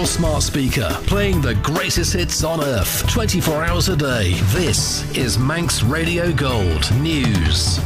your smart speaker, playing the greatest hits on earth, 24 hours a day. This is Manx Radio Gold News.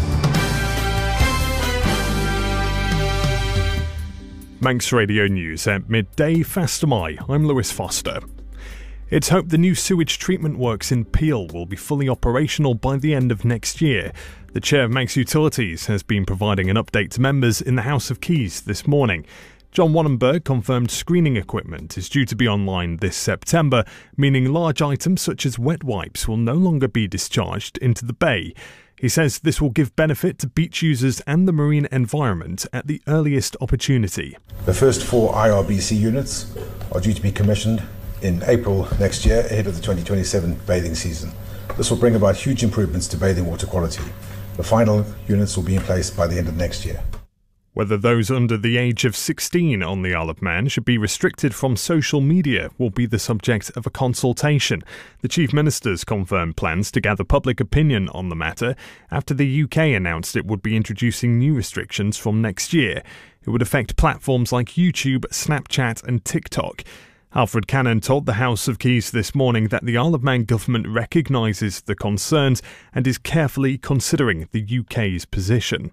Manx Radio News at midday, Fastamai. I'm Lewis Foster. It's hoped the new sewage treatment works in Peel will be fully operational by the end of next year. The chair of Manx Utilities has been providing an update to members in the House of Keys this morning. John Wannenberg confirmed screening equipment is due to be online this September, meaning large items such as wet wipes will no longer be discharged into the bay. He says this will give benefit to beach users and the marine environment at the earliest opportunity. The first 4 IRBC units are due to be commissioned in April next year, ahead of the 2027 bathing season. This will bring about huge improvements to bathing water quality. The final units will be in place by the end of next year. Whether those under the age of 16 on the Isle of Man should be restricted from social media will be the subject of a consultation. The Chief Minister's confirmed plans to gather public opinion on the matter after the UK announced it would be introducing new restrictions from next year. It would affect platforms like YouTube, Snapchat and TikTok. Alfred Cannon told the House of Keys this morning that the Isle of Man government recognises the concerns and is carefully considering the UK's position.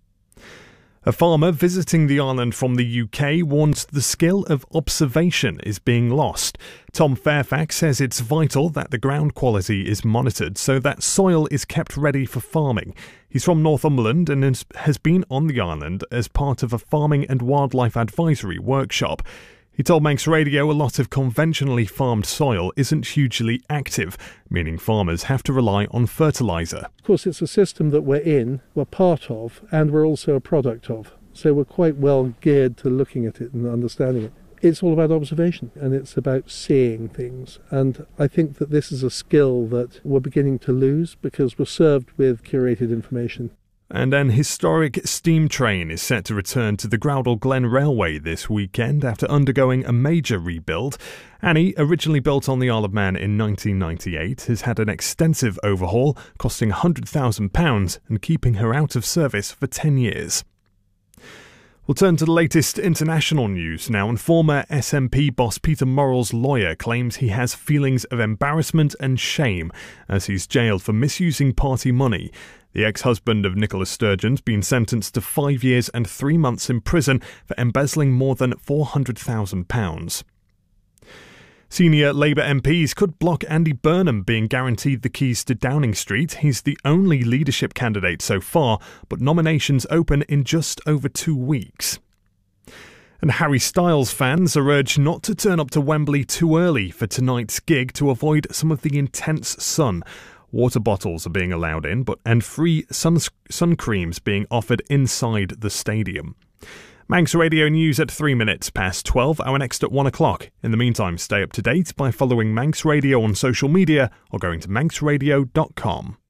A farmer visiting the island from the UK warns the skill of observation is being lost. Tom Fairfax says it's vital that the ground quality is monitored so that soil is kept ready for farming. He's from Northumberland and has been on the island as part of a farming and wildlife advisory workshop. He told Manx Radio a lot of conventionally farmed soil isn't hugely active, meaning farmers have to rely on fertiliser. Of course, it's a system that we're part of, and we're also a product of. So we're quite well geared to looking at it and understanding it. It's all about observation, and it's about seeing things. And I think that this is a skill that we're beginning to lose because we're served with curated information. And an historic steam train is set to return to the Groudle Glen Railway this weekend after undergoing a major rebuild. Annie, originally built on the Isle of Man in 1998, has had an extensive overhaul, costing £100,000 and keeping her out of service for 10 years. We'll turn to the latest international news now, and former SNP boss Peter Murrell's lawyer claims he has feelings of embarrassment and shame as he's jailed for misusing party money. The ex-husband of Nicola Sturgeon's been sentenced to 5 years and 3 months in prison for embezzling more than £400,000. Senior Labour MPs could block Andy Burnham being guaranteed the keys to Downing Street. He's the only leadership candidate so far, but nominations open in just over 2 weeks. And Harry Styles fans are urged not to turn up to Wembley too early for tonight's gig to avoid some of the intense sun. Water bottles are being allowed in, and free sun creams being offered inside the stadium. Manx Radio News at 3 minutes past 12, our next at 1 o'clock. In the meantime, stay up to date by following Manx Radio on social media or going to manxradio.com.